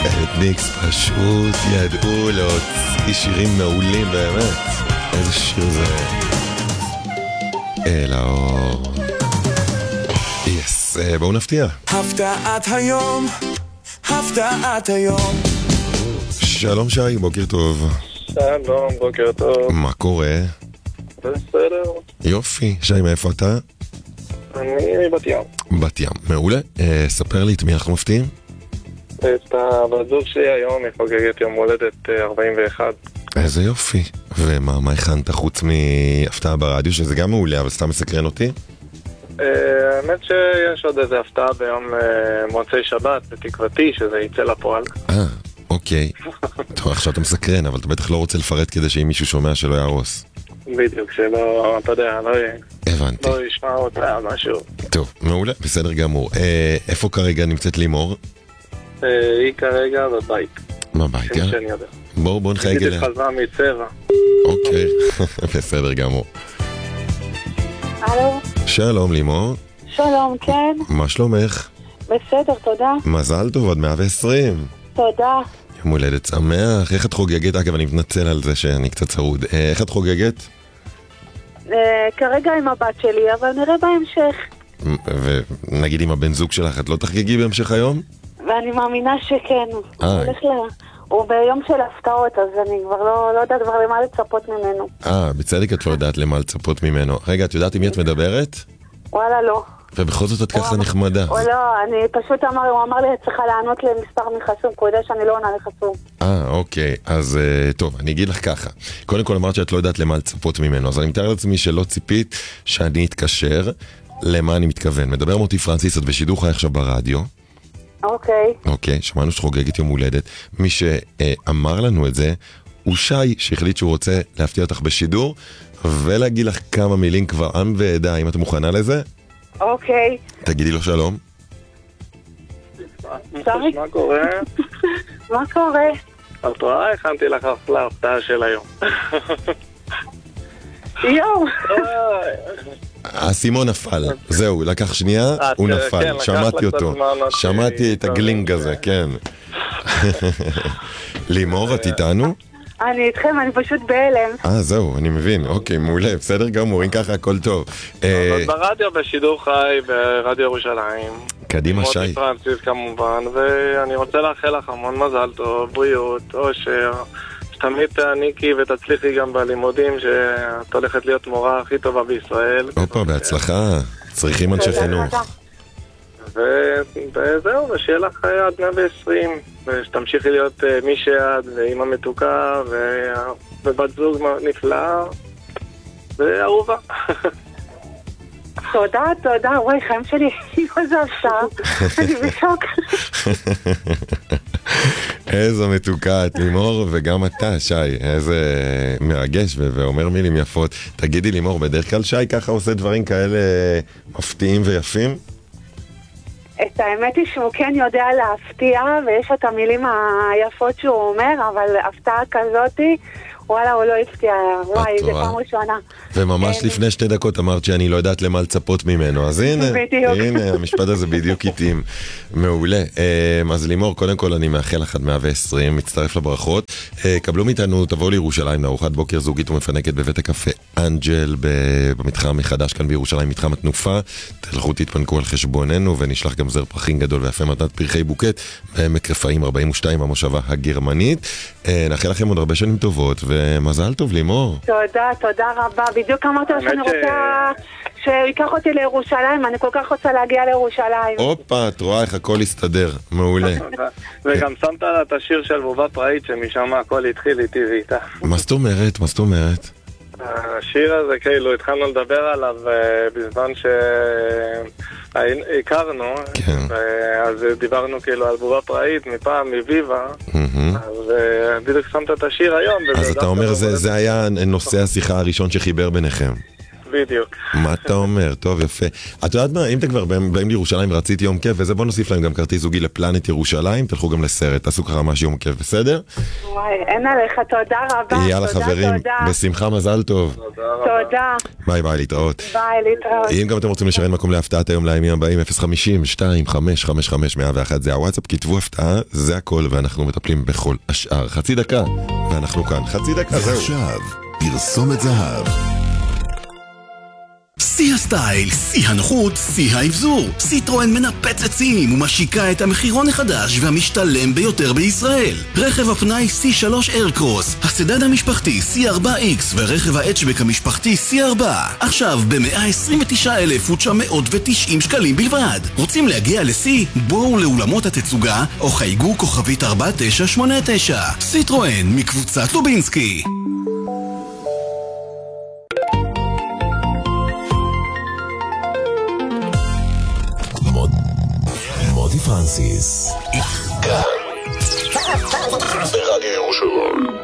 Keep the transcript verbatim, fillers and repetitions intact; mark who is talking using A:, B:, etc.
A: אתניקס פשוט ידעו להוציא שירים מעולים באמת. איזה שיר זה? אל האור. יס, בואו נפתיע.
B: הפתעת היום, הפתעת היום.
A: שלום שי, בוקר טוב.
C: שלום, בוקר טוב.
A: מה קורה?
C: בסדר.
A: יופי, שי, מאיפה אתה?
C: אני בת ים.
A: בת ים, מעולה. אה, ספר לי את מי אנחנו מפתיעים?
C: את הבת זוג שלי היום היא חוגגת יום הולדת ארבעים ואחת.
A: איזה יופי. ומה, מה הכנת חוץ מהפתעה ברדיו, שזה גם מעולה, אבל סתם מסקרן אותי?
C: האמת שיש עוד איזה הפתעה ביום מוצאי שבת, בתקוותי שזה יצא לפועל.
A: אה, אוקיי. טוב, עכשיו אתה מסקרן, אבל אתה בטח לא רוצה לפרט כדי שאם מישהו שומע שלא יהרוס.
C: בדיוק, שלא, אתה יודע, לא,
A: הבנתי.
C: לא ישמע אותה משהו.
A: טוב, מעולה, בסדר גמור. אה, איפה כרגע נמצאת לימור?
C: אה, היא כרגע בבית.
A: בבית, יאללה.
C: שאני יודע.
A: בואו, בואו נחייג אליה.
C: היא חזרה מצבע.
A: אוקיי, בסדר גמור.
D: הלו?
A: שלום לימור.
D: שלום, כן.
A: מה שלומך?
D: בסדר, תודה.
A: מזל טוב, עד מאה ועשרים.
D: תודה.
A: יום הולדת שמח. איך את חוגגת? אגב, אני מתנצל על זה שאני קצת צרוד. איך את חוגגת?
D: אה, כרגע עם הבת שלי, אבל נראה בהמשך.
A: ונגיד עם הבן זוג שלך, את לא תחגגי בהמשך היום?
D: ואני מאמינה שכן.
A: אה.
D: הוא הולך ל... הוא ביום של הפתעות, אז אני כבר לא, לא יודעת כבר למה לצפות ממנו.
A: אה, בצדק את לא יודעת למה לצפות ממנו. רגע, את יודעת עם מי את מדברת?
D: וואלה, לא.
A: ובכל זאת את ככה נחמדה.
D: או לא, אני פשוט אמר, הוא אמר לי, את צריכה לענות למספר מחסום, כי הוא יודע שאני לא עונה לחסום.
A: אה, אוקיי. אז uh, טוב, אני אגיד לך ככה. קודם כל אמרת שאת לא יודעת למה לצפות ממנו, אז אני מתאר לעצמי שלא ציפית שאני אתקשר. למה אני מתכוון? מדבר מוטי פרנסיס, את בשידור חי עכשיו ברדיו.
D: אוקיי.
A: אוקיי, שמענו שחוגגת יום הולדת. מי שאמר לנו את זה הוא שי, שהחליט שהוא רוצה להפתיע אותך בשידור ולהגיד לך כמה מילים כבר עם ועדה. אם את מוכנה לזה?
D: אוקיי.
A: תגידי לו שלום.
D: שי?
C: מה קורה?
D: מה קורה?
C: את רואה? הכנתי לך להפתעה של היום.
D: יואו.
A: הסימון נפל, זהו, לקח שנייה, הוא נפל, שמעתי אותו, שמעתי את הגלינג הזה, כן. לימור, את איתנו?
D: אני איתכם, אני פשוט בהלם.
A: אה, זהו, אני מבין, אוקיי, מעולה, בסדר גמור, אם ככה הכל טוב.
C: ברדיו, בשידור חי, ברדיו ירושלים.
A: קדימה שי.
C: מוטי פרנסיס כמובן, ואני רוצה לאחל לך המון מזל טוב, בריאות, אושר. שתמיד תעניקי ותצליחי גם בלימודים, שאת הולכת להיות מורה הכי טובה בישראל.
A: אופה, בהצלחה, צריכים אנשי חינוך.
C: וזהו, ושיהיה לך עד מאה ועשרים, ושתמשיכי להיות מי שאת, ואמא מתוקה, ובת זוג נפלאה, ואהובה.
D: תודה, תודה, וואי, חיים שלי, איזה הפתעה, אני בשוק.
A: איזו מתוקה את לימור, וגם אתה שי, איזה מרגש ואומר מילים יפות. תגידי לימור, בדרך כלל שי ככה עושה דברים כאלה מפתיעים ויפים?
D: את האמת היא שהוא כן יודע להפתיע, ויש את המילים היפות שהוא אומר, אבל הפתעה כזאתי, וואלה, הוא לא הפתיע, וואי, זה פעם ראשונה.
A: וממש לפני שתי דקות אמרת שאני לא יודעת למה לצפות ממנו, אז הנה, הנה, המשפט הזה בדיוק איתים. מעולה. אז לימור, קודם כל אני מאחל לך עד מאה ועשרים, מצטרף לברכות. קבלו מאיתנו, תבואו לירושלים, לארוחת בוקר זוגית ומפנקת בבית הקפה אנג'ל, במתחם מחדש כאן בירושלים, מתחם התנופה. תלכו תתפנקו על חשבוננו, ונשלח גם זר פרחים גדול ויפה מתנת פרחי בוקט, בעמק רפאים ארבעים ושתיים, המושבה הגרמנית. נאחל לכם עוד הרבה שנים טובות, ומזל טוב לימור.
D: תודה, תודה רבה. בדיוק אמרת שאני רוצה שיקח אותי לירושלים, אני כל כך רוצה להגיע לירושלים.
A: הופה, את רואה איך הכל יסתדר, מעולה.
C: וגם שמת את השיר של בובה פראית, שמשם הכל התחיל איתי ואיתה.
A: מה זאת אומרת? מה זאת אומרת?
C: השיר הזה, כאילו, התחלנו לדבר עליו בזמן שהכרנו, אז דיברנו כאילו על בובה פראית מפעם, מוויבה, אז בדיוק שמת את השיר היום.
A: אז אתה אומר, זה היה נושא השיחה הראשון שחיבר ביניכם.
C: בדיוק.
A: מה אתה אומר? טוב, יפה. את יודעת מה, אם אתם כבר באים לירושלים רצית יום כיף, וזה בוא נוסיף להם גם כרטיס זוגי לפלנט ירושלים, תלכו גם לסרט, תעשו ככה ממש יום כיף, בסדר?
D: וואי, אין עליך, תודה רבה.
A: יאללה חברים, בשמחה, מזל טוב.
D: תודה.
A: ביי ביי, להתראות.
D: ביי, להתראות.
A: אם גם אתם רוצים לשרן מקום להפתעת היום לימים הבאים, אפס חמישים שתיים חמש חמש חמש מאה ואחת זה הוואטסאפ, כתבו הפתעה, זה הכל, ואנחנו מטפלים בכל השאר. חצי דקה, ואנחנו כאן. חצי דקה, זהו.
E: ועכשיו, פרסומת זהב. שיא הסטייל, שיא הנוחות, שיא האבזור. סיטרואן מנפצת שיאים ומשיקה את המחירון החדש והמשתלם ביותר בישראל. רכב הפנאי סי שלוש איירקרוס, הסדן המשפחתי סי ארבע איקס ורכב ההאצ'בק המשפחתי סי ארבע. עכשיו ב-מאה עשרים ותשעה אלף ותשע מאות ותשעים שקלים בלבד. רוצים להגיע לסי? בואו לאולמות התצוגה או חייגו כוכבית ארבע תשע שמונה תשע. סיטרואן מקבוצת לובינסקי. מודי פרנסיס. כאן. ברדיו ירושלים.